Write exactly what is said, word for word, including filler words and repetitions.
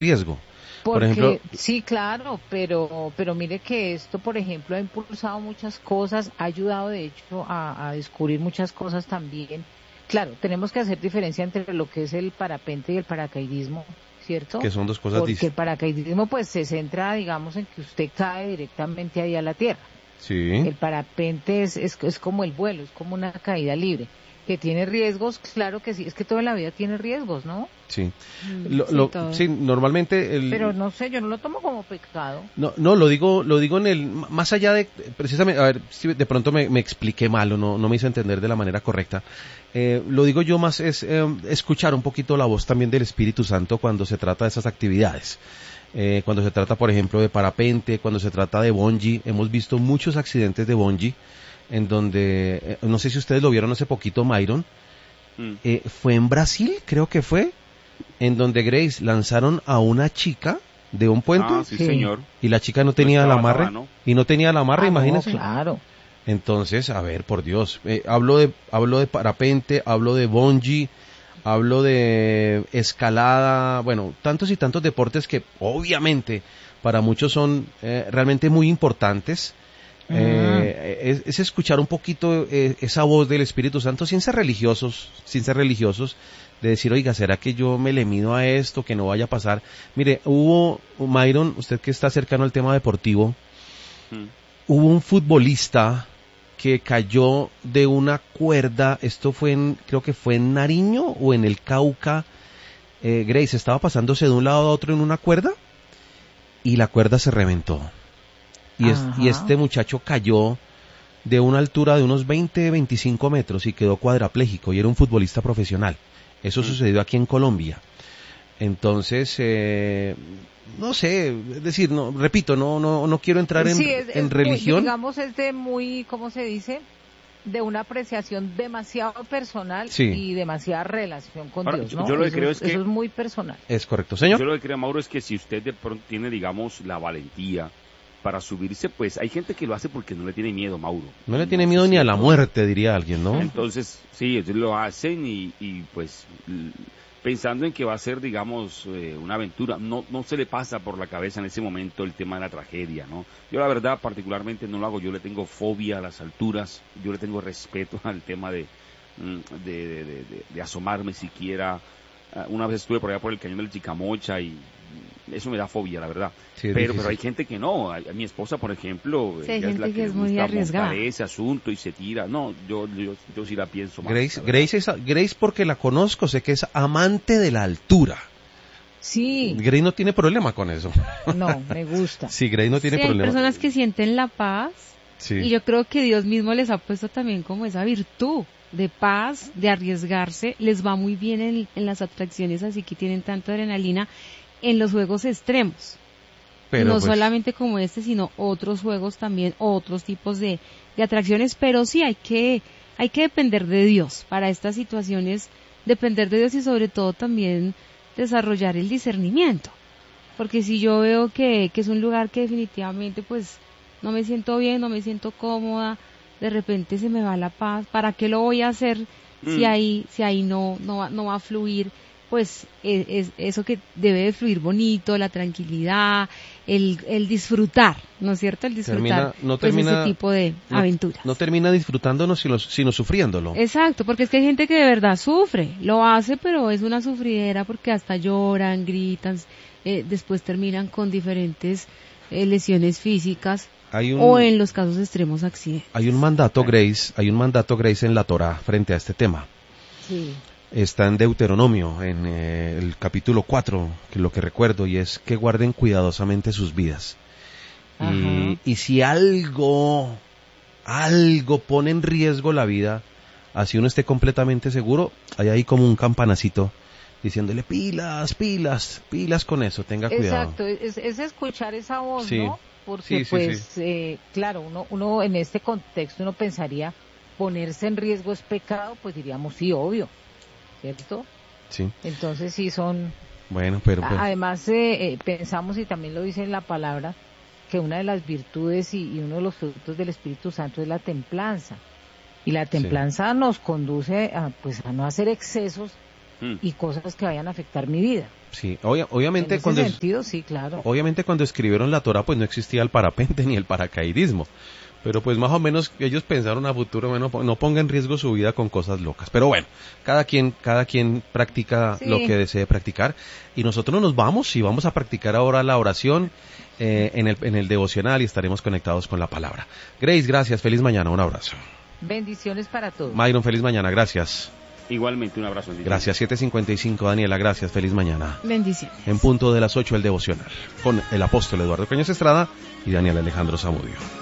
riesgo. Porque, Por ejemplo, sí, claro, pero, pero mire que esto, por ejemplo, ha impulsado muchas cosas, ha ayudado de hecho a, a descubrir muchas cosas también. Claro, tenemos que hacer diferencia entre lo que es el parapente y el paracaidismo, ¿cierto? que son dos cosas Porque el distintas. paracaidismo pues se centra, digamos, en que usted cae directamente ahí a la tierra. Sí. El parapente es, es, es como el vuelo, es como una caída libre. Que tiene riesgos, claro que sí, es que toda la vida tiene riesgos, ¿no? Sí. Mm, Lo, sí, lo, todo. sí, normalmente Pero el, no sé, yo no lo tomo como pecado. no, no, lo digo, lo digo en el, más allá de, precisamente, a ver, si de pronto me, me expliqué mal o no, no me hice entender de la manera correcta. Eh, lo digo yo más es eh, escuchar un poquito la voz también del Espíritu Santo cuando se trata de esas actividades. Eh, cuando se trata, por ejemplo, de parapente, cuando se trata de bungee, hemos visto muchos accidentes de bungee en donde, eh, no sé si ustedes lo vieron hace poquito, Myron, Mm. eh, fue en Brasil, creo que fue, en donde Grace lanzaron a una chica de un puente Ah, sí, Sí. señor. y la chica no No tenía el estaba amarre atada, ¿no? y no tenía el amarre, Ah, no, imagínense. claro. Entonces, a ver, por Dios, eh, hablo de hablo de parapente, hablo de bungee, hablo de escalada, bueno, tantos y tantos deportes que obviamente para muchos son eh, realmente muy importantes. Eh, es, es escuchar un poquito eh, esa voz del Espíritu Santo sin ser religiosos, sin ser religiosos, de decir, oiga, ¿será que yo me le mido a esto, que no vaya a pasar? Mire, hubo, Myron, usted que está cercano al tema deportivo, Mm. hubo un futbolista que cayó de una cuerda, esto fue en, creo que fue en Nariño o en el Cauca, eh, Grace, estaba pasándose de un lado a otro en una cuerda y la cuerda se reventó. Y, es, y Ajá. este muchacho cayó de una altura de unos veinte, veinticinco metros y quedó cuadraplégico y era un futbolista profesional. Eso Mm. sucedió aquí en Colombia. Entonces, eh, no sé, es decir, no, repito, no, no, no quiero entrar en, Sí, es, en es muy, religión. digamos, es de muy, ¿cómo se dice? De una apreciación demasiado personal Sí. y demasiada relación con Ahora, Dios, yo- ¿no? yo lo que eso, creo es, es que- eso es muy personal. Es correcto, señor. Yo lo que creo, Mauro, es que si usted de pronto tiene, digamos, la valentía para subirse, pues hay gente que lo hace porque no le tiene miedo, Mauro. No le tiene sé miedo si ni a de la pronto- muerte, diría alguien, ¿no? Entonces, sí, ellos lo hacen y, y pues l- pensando en que va a ser, digamos, eh, una aventura. No, no se le pasa por la cabeza en ese momento el tema de la tragedia, ¿no? Yo la verdad particularmente no lo hago, yo le tengo fobia a las alturas, yo le tengo respeto al tema de, mm, de, de, de- de- de asomarme siquiera. Ah, una vez estuve por allá por el cañón del Chicamocha y mm, eso me da fobia, la verdad. Sí, es pero, difícil. pero hay gente que no, a, a mi esposa, por ejemplo, Sí, hay ella es la gente que, que le es muy gusta arriesgada. montar ese asunto y se tira. No, yo, yo, yo sí la pienso más. Grace, la verdad. Grace, es, Grace porque la conozco, sé que es amante de la altura. Sí, Grace no tiene problema con eso. no, me gusta. Sí, Grace no tiene Sí, hay problema. personas que sienten la paz Sí. y yo creo que Dios mismo les ha puesto también como esa virtud de paz, de arriesgarse, les va muy bien en, en las atracciones, así que tienen tanta adrenalina en los juegos extremos. Pero, no pues, solamente como este, sino otros juegos también, otros tipos de, de atracciones, pero sí hay que, hay que depender de Dios para estas situaciones, depender de Dios y sobre todo también desarrollar el discernimiento. Porque si yo veo que, que es un lugar que definitivamente pues no me siento bien, no me siento cómoda, de repente se me va la paz, ¿para qué lo voy a hacer si Mm. ahí, si ahí no, no va, no va a fluir? Pues es, es eso que debe de fluir bonito, la tranquilidad, el, el disfrutar, ¿no es cierto? El disfrutar Termina- no pues termina- ese tipo de no, aventuras. no termina disfrutándonos sino, sino sufriéndolo. Exacto, porque es que hay gente que de verdad sufre, lo hace, pero es una sufridera porque hasta lloran, gritan, eh, después terminan con diferentes eh, lesiones físicas Hay un, o en los casos extremos accidentes. hay un mandato, Grace, hay un mandato, Grace, en la Torá frente a este tema. Sí. Está en Deuteronomio, en eh, el capítulo cuatro, que lo que recuerdo, y es que guarden cuidadosamente sus vidas. Y, Ajá. y si algo, algo pone en riesgo la vida, así uno esté completamente seguro, hay ahí como un campanacito diciéndole pilas, pilas, pilas con eso, tenga cuidado. Exacto, es, es escuchar esa voz, Sí. ¿no? Porque Sí, sí, pues, sí. eh, claro, uno, uno en este contexto uno pensaría, ponerse en riesgo es pecado, pues diríamos sí, obvio, ¿cierto? Sí, Entonces sí son, bueno, pero pues, además eh, eh, pensamos y también lo dice en la palabra, que una de las virtudes y, y uno de los frutos del Espíritu Santo es la templanza. Y la templanza nos conduce a, pues, a no hacer excesos Mm. y cosas que vayan a afectar mi vida. Sí, obvia- obviamente En ese cuando es- sentido, sí, claro. obviamente cuando escribieron la Torá pues no existía el parapente ni el paracaidismo, pero pues más o menos ellos pensaron a futuro, bueno, no ponga en riesgo su vida con cosas locas. Pero bueno, cada quien cada quien practica Sí. lo que desee practicar y nosotros nos vamos y vamos a practicar ahora la oración eh, en el en el devocional y estaremos conectados con la palabra. Grace, gracias, feliz mañana, un abrazo. Bendiciones para todos. Myron, feliz mañana, gracias. Igualmente, un abrazo. Gracias, siete cincuenta y cinco, Daniela, gracias, feliz mañana. Bendiciones. En punto de las ocho el devocional, con el apóstol Eduardo Cañas Estrada y Daniel Alejandro Zamudio.